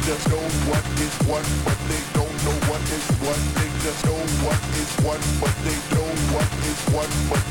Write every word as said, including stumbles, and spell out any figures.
just know what is what, but they don't know what is what. They just know what is what, but they know what is what, but